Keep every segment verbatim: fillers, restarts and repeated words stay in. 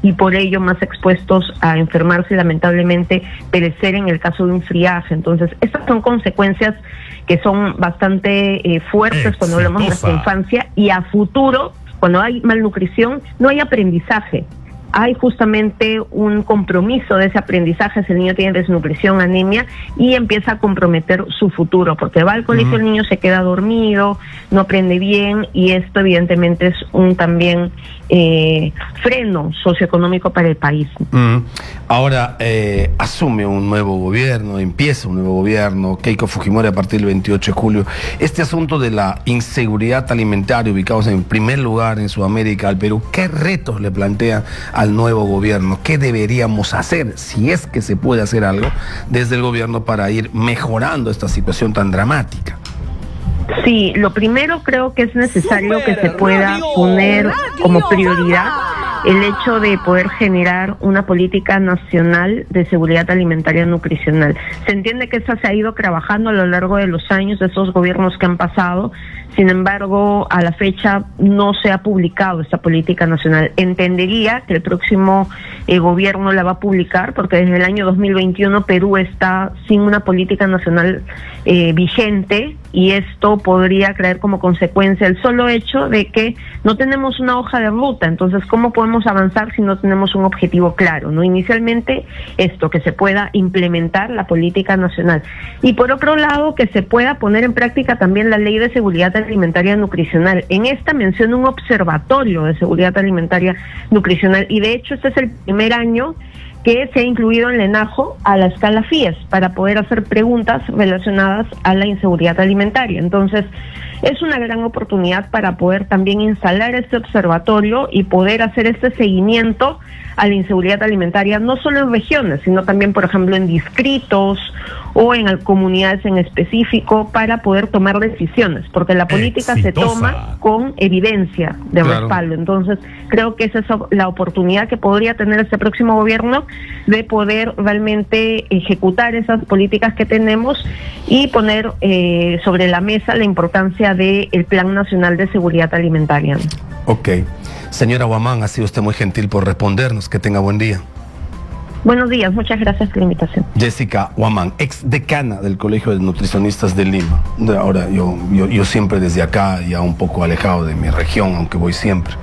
y por ello más expuestos a enfermarse y lamentablemente perecer en el caso de un friaje. Entonces, estas son consecuencias que son bastante eh, fuertes Exitosa. Cuando hablamos de nuestra infancia, y a futuro, cuando hay malnutrición, no hay aprendizaje. Hay justamente un compromiso de ese aprendizaje si el niño tiene desnutrición, anemia, y empieza a comprometer su futuro, porque va al colegio, uh-huh. el niño se queda dormido, no aprende bien, y esto evidentemente es un también eh, freno socioeconómico para el país. Uh-huh. Ahora, eh, asume un nuevo gobierno, empieza un nuevo gobierno, Keiko Fujimori a partir del veintiocho de julio. Este asunto de la inseguridad alimentaria, ubicados en primer lugar en Sudamérica, al Perú, ¿qué retos le plantea a al nuevo gobierno? ¿Qué deberíamos hacer, si es que se puede hacer algo desde el gobierno para ir mejorando esta situación tan dramática? Sí, lo primero creo que es necesario Super que se pueda radio, poner radio, como prioridad el hecho de poder generar una política nacional de seguridad alimentaria nutricional. Se entiende que esta se ha ido trabajando a lo largo de los años de esos gobiernos que han pasado. Sin embargo, a la fecha no se ha publicado esta política nacional. Entendería que el próximo eh, gobierno la va a publicar, porque desde el año dos mil veintiuno Perú está sin una política nacional eh, vigente, y esto podría traer como consecuencia el solo hecho de que no tenemos una hoja de ruta. Entonces, ¿cómo podemos avanzar si no tenemos un objetivo claro, ¿no? Inicialmente, esto, que se pueda implementar la política nacional. Y por otro lado, que se pueda poner en práctica también la ley de seguridad alimentaria nutricional. En esta menciona un observatorio de seguridad alimentaria nutricional, y de hecho este es el primer año que se ha incluido en la ENAJO a la escala FIES para poder hacer preguntas relacionadas a la inseguridad alimentaria. Entonces, es una gran oportunidad para poder también instalar este observatorio y poder hacer este seguimiento a la inseguridad alimentaria, no solo en regiones, sino también, por ejemplo, en distritos o en comunidades en específico, para poder tomar decisiones, porque la política Exitosa. Se toma con evidencia de claro. respaldo. Entonces, creo que esa es la oportunidad que podría tener este próximo gobierno de poder realmente ejecutar esas políticas que tenemos y poner eh, sobre la mesa la importancia del Plan Nacional de Seguridad Alimentaria. Ok. Señora Huamán, ha sido usted muy gentil por respondernos. Que tenga buen día. Buenos días, muchas gracias por la invitación. Jessica Huamán, ex decana del Colegio de Nutricionistas de Lima. Ahora, yo, yo, yo siempre desde acá, ya un poco alejado de mi región, aunque voy siempre.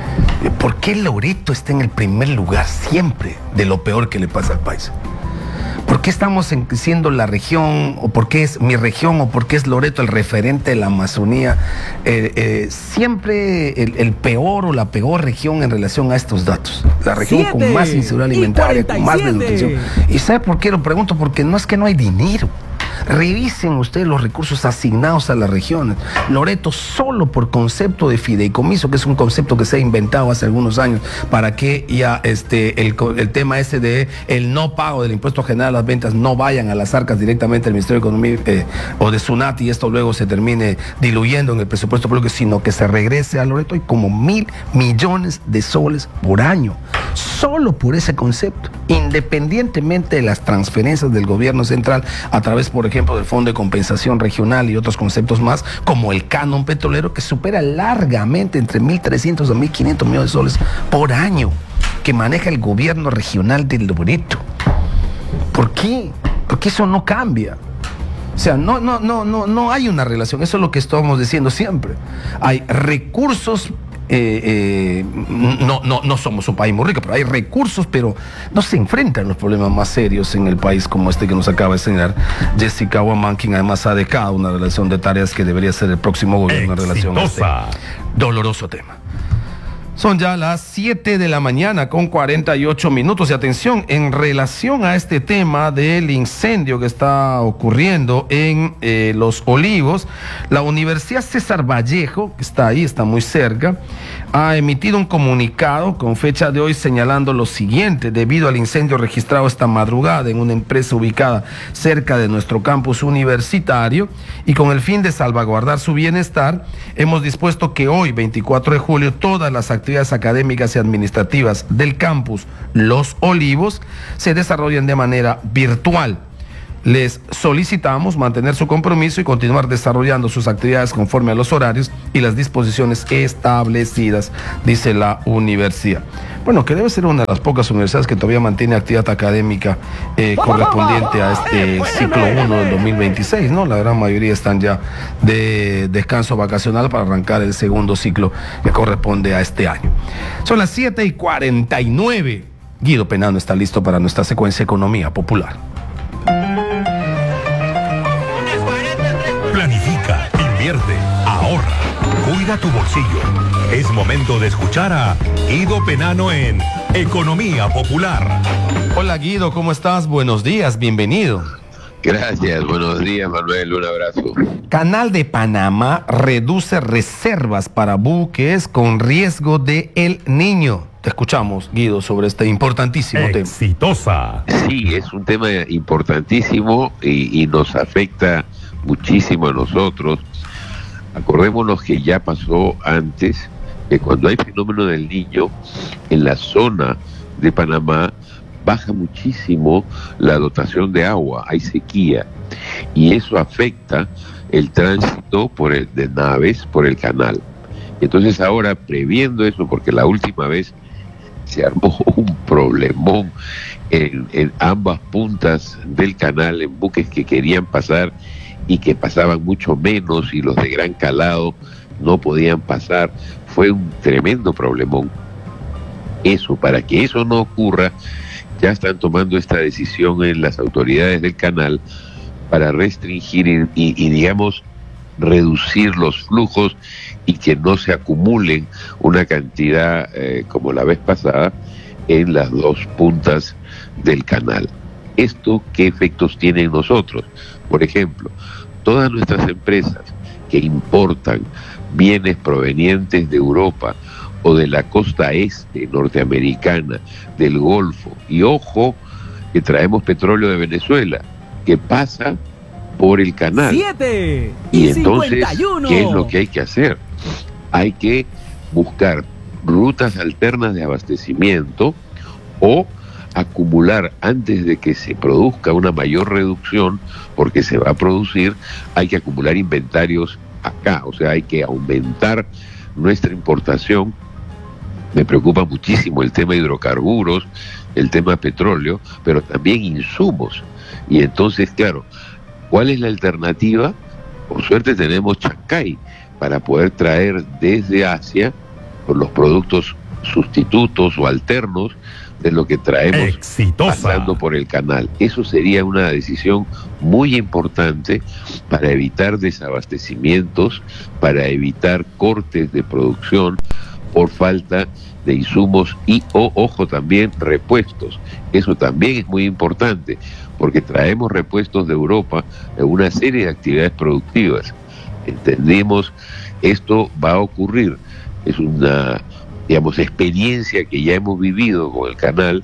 ¿Por qué Loreto está en el primer lugar siempre de lo peor que le pasa al país? ¿Por qué estamos en, siendo la región, o por qué es mi región, o por qué es Loreto el referente de la Amazonía, eh, eh, siempre el, el peor o la peor región en relación a estos datos? La región Siete con más inseguridad alimentaria, con más desnutrición. ¿Y sabe por qué lo pregunto? Porque no es que no hay dinero. Revisen ustedes los recursos asignados a las regiones. Loreto, solo por concepto de fideicomiso, que es un concepto que se ha inventado hace algunos años para que ya este el, el tema ese de el no pago del impuesto general a las ventas no vayan a las arcas directamente del Ministerio de Economía eh, o de SUNAT, y esto luego se termine diluyendo en el presupuesto público, sino que se regrese a Loreto. Hay como mil millones de soles por año, solo por ese concepto, independientemente de las transferencias del gobierno central a través, por ejemplo, del Fondo de Compensación Regional y otros conceptos más, como el canon petrolero, que supera largamente entre mil trescientos a mil quinientos millones de soles por año, que maneja el gobierno regional de Loreto. ¿Por qué? Porque eso no cambia. O sea, no, no, no, no, no hay una relación. Eso es lo que estamos diciendo siempre. Hay recursos. Eh, eh, no, no, no somos un país muy rico, pero hay recursos, pero no se enfrentan los problemas más serios en el país como este que nos acaba de enseñar Jessica Huamán, quien además ha dejado una relación de tareas que debería ser el próximo gobierno en relación a este doloroso tema. Son ya las siete de la mañana con cuarenta y ocho minutos. Y atención, en relación a este tema del incendio que está ocurriendo en eh, Los Olivos, la Universidad César Vallejo, que está ahí, está muy cerca, ha emitido un comunicado con fecha de hoy señalando lo siguiente: debido al incendio registrado esta madrugada en una empresa ubicada cerca de nuestro campus universitario y con el fin de salvaguardar su bienestar, hemos dispuesto que hoy, veinticuatro de julio, todas las actividades actividades académicas y administrativas del campus Los Olivos se desarrollan de manera virtual. Les solicitamos mantener su compromiso y continuar desarrollando sus actividades conforme a los horarios y las disposiciones establecidas, dice la universidad. Bueno, que debe ser una de las pocas universidades que todavía mantiene actividad académica eh, correspondiente a este ciclo uno del dos mil veintiséis, ¿no? La gran mayoría están ya de descanso vacacional para arrancar el segundo ciclo que corresponde a este año. Son las siete y cuarenta y nueve. Guido Penano está listo para nuestra secuencia Economía Popular. Planifica, invierte, ahorra, cuida tu bolsillo. Es momento de escuchar a Guido Penano en Economía Popular. Hola Guido, ¿cómo estás? Buenos días, bienvenido. Gracias, buenos días Manuel, un abrazo. Canal de Panamá reduce reservas para buques con riesgo de El Niño. Te escuchamos, Guido, sobre este importantísimo tema. Exitosa. Sí, es un tema importantísimo y, y nos afecta muchísimo a nosotros. Acordémonos que ya pasó antes, que cuando hay fenómeno del Niño, en la zona de Panamá baja muchísimo la dotación de agua, hay sequía, y eso afecta el tránsito por el, de naves por el canal. Entonces ahora, previendo eso, porque la última vez se armó un problemón en, en ambas puntas del canal, en buques que querían pasar y que pasaban mucho menos, y los de gran calado no podían pasar. Fue un tremendo problemón. Eso, para que eso no ocurra, ya están tomando esta decisión en las autoridades del canal para restringir y, y, y digamos, reducir los flujos y que no se acumulen una cantidad eh, como la vez pasada en las dos puntas del canal. ¿Esto qué efectos tiene en nosotros? Por ejemplo, todas nuestras empresas que importan bienes provenientes de Europa o de la costa este norteamericana, del Golfo, y ojo que traemos petróleo de Venezuela, que pasa por el canal. Siete y, y entonces, cincuenta y uno. ¿qué es lo que hay que hacer? Hay que buscar rutas alternas de abastecimiento o acumular antes de que se produzca una mayor reducción, porque se va a producir, hay que acumular inventarios acá, o sea, hay que aumentar nuestra importación. Me preocupa muchísimo el tema de hidrocarburos, el tema petróleo, pero también insumos. Y entonces, claro, ¿cuál es la alternativa? Por suerte tenemos Chancay para poder traer desde Asia por los productos sustitutos o alternos de lo que traemos Exitosa. pasando por el canal. Eso sería una decisión muy importante para evitar desabastecimientos, para evitar cortes de producción por falta de insumos y, o, ojo, también repuestos. Eso también es muy importante, porque traemos repuestos de Europa en una serie de actividades productivas. Entendemos, esto va a ocurrir. Es una, digamos, experiencia que ya hemos vivido con el canal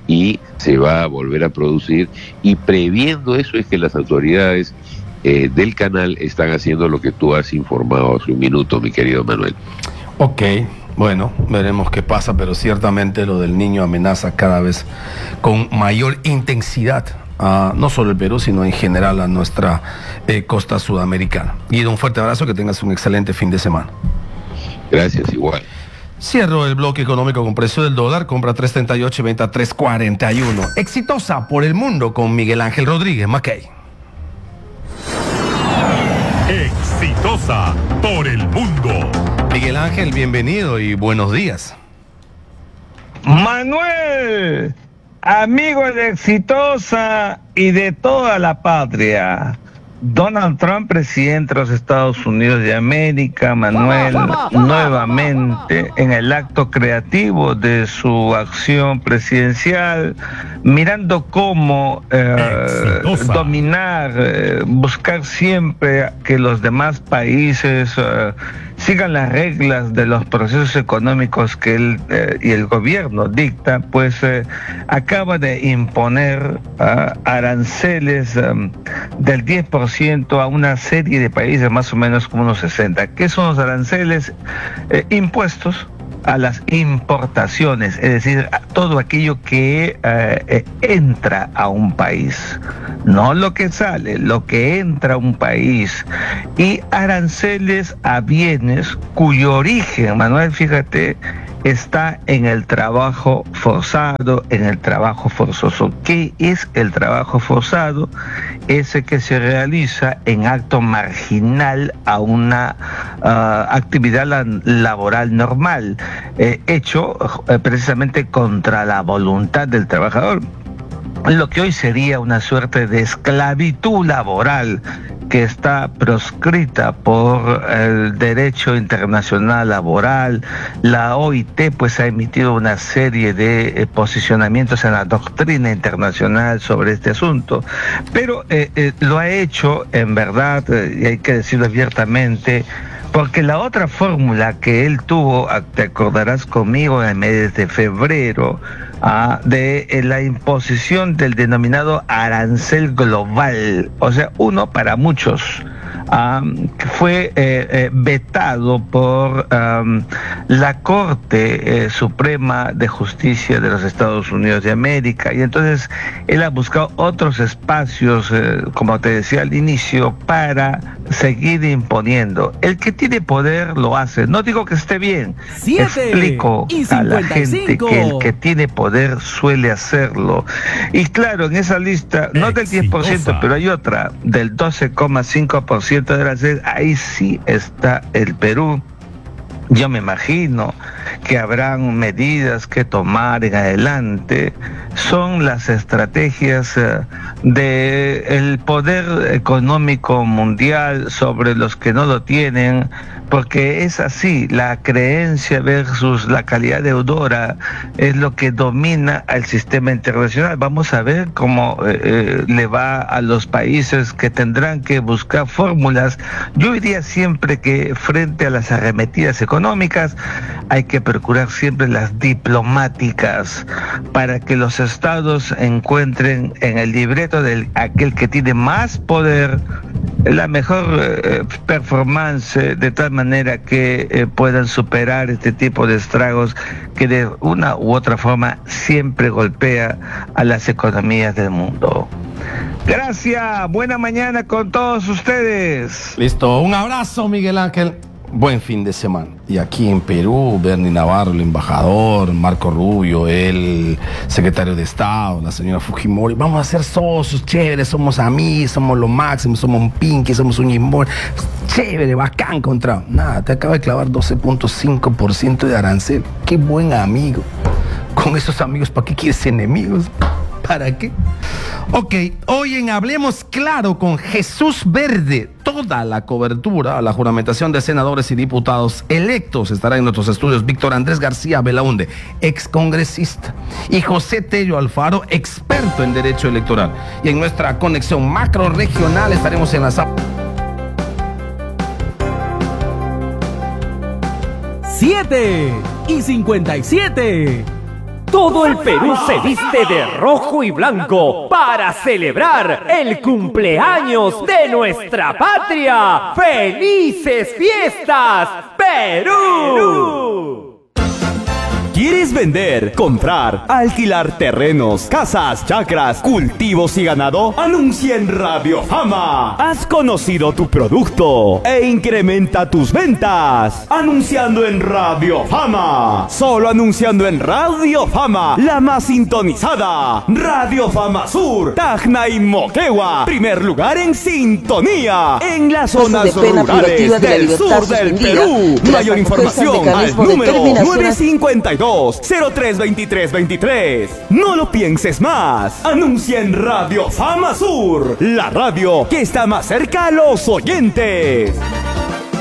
y se va a volver a producir. Y previendo eso es que las autoridades eh, del canal están haciendo lo que tú has informado hace un minuto, mi querido Manuel. Ok. Bueno, veremos qué pasa, pero ciertamente lo del Niño amenaza cada vez con mayor intensidad a no solo el Perú, sino en general a nuestra eh, costa sudamericana. Guido, un fuerte abrazo, que tengas un excelente fin de semana. Gracias, igual. Cierro el bloque económico con precio del dólar, compra tres treinta y ocho y venta tres cuarenta y uno. Exitosa por el mundo con Miguel Ángel Rodríguez Mackay. Exitosa por el mundo. Miguel Ángel, bienvenido y buenos días. Manuel, amigo de Exitosa y de toda la patria. Donald Trump, presidente de los Estados Unidos de América, Manuel, nuevamente en el acto creativo de su acción presidencial, mirando cómo eh, dominar, eh, buscar siempre que los demás países eh, sigan las reglas de los procesos económicos que él eh, y el gobierno dicta, pues eh, acaba de imponer uh, aranceles um, del diez por ciento a una serie de países, más o menos como unos sesenta. ¿Qué son los aranceles? Eh, impuestos a las importaciones, es decir, a todo aquello que eh, eh, entra a un país, no lo que sale, lo que entra a un país, y aranceles a bienes cuyo origen, Manuel, fíjate, está en el trabajo forzado, en el trabajo forzoso. ¿Qué es el trabajo forzado? Ese que se realiza en acto marginal a una uh, actividad la, laboral normal, eh, hecho eh, precisamente contra la voluntad del trabajador. Lo que hoy sería una suerte de esclavitud laboral que está proscrita por el derecho internacional laboral. La O I T pues ha emitido una serie de eh, posicionamientos en la doctrina internacional sobre este asunto, pero eh, eh, lo ha hecho en verdad, eh, y hay que decirlo abiertamente, porque la otra fórmula que él tuvo, te acordarás conmigo, en el mes de febrero, ah, de eh, la imposición del denominado arancel global, o sea, uno para muchos, ah, fue eh, eh, vetado por um, la Corte eh, Suprema de Justicia de los Estados Unidos de América, y entonces él ha buscado otros espacios, eh, como te decía al inicio, para seguir imponiendo. El que tiene poder lo hace. No digo que esté bien. Siete Explico a la gente que el que tiene poder suele hacerlo. Y claro, en esa lista, no del diez por ciento, pero hay otra, del doce coma cinco por ciento de las veces, ahí sí está el Perú. Yo me imagino que habrán medidas que tomar en adelante. Son las estrategias eh, del poder económico mundial sobre los que no lo tienen, porque es así, la creencia versus la calidad deudora es lo que domina al sistema internacional. Vamos a ver cómo eh, eh, le va a los países que tendrán que buscar fórmulas. Yo diría siempre que frente a las arremetidas económicas hay que procurar siempre las diplomáticas, para que los estados encuentren en el libreto de aquel que tiene más poder la mejor eh, performance, de tal manera que eh, puedan superar este tipo de estragos que de una u otra forma siempre golpea a las economías del mundo. Gracias, buena mañana con todos ustedes. Listo, un abrazo, Miguel Ángel. Buen fin de semana. Y aquí en Perú, Bernie Navarro, el embajador, Marco Rubio, el secretario de Estado, la señora Fujimori, vamos a ser socios, chéveres, somos amigos, somos lo máximo, somos un Pinky, somos un Jimbor, chévere, bacán, contra. Nada, te acaba de clavar doce punto cinco por ciento de arancel. Qué buen amigo. Con esos amigos, ¿para qué quieres enemigos? ¿Para qué? Ok, hoy en Hablemos Claro con Jesús Verde, toda la cobertura a la juramentación de senadores y diputados electos estará en nuestros estudios Víctor Andrés García Belaunde, excongresista, y José Tello Alfaro, experto en derecho electoral. Y en nuestra conexión macro regional estaremos enlazados. siete y cincuenta y siete. Todo el Perú se viste de rojo y blanco para celebrar el cumpleaños de nuestra patria. ¡Felices fiestas, Perú! ¿Quieres vender, comprar, alquilar terrenos, casas, chacras, cultivos y ganado? Anuncia en Radio Fama. Has conocido tu producto e incrementa tus ventas anunciando en Radio Fama. Solo anunciando en Radio Fama, la más sintonizada. Radio Fama Sur, Tacna y Moquegua. Primer lugar en sintonía en las zonas rurales del sur del Perú. Mayor información al número nueve cinco dos, cero tres veintitrés veintitrés. No lo pienses más. Anuncia en Radio Fama Sur, la radio que está más cerca a los oyentes.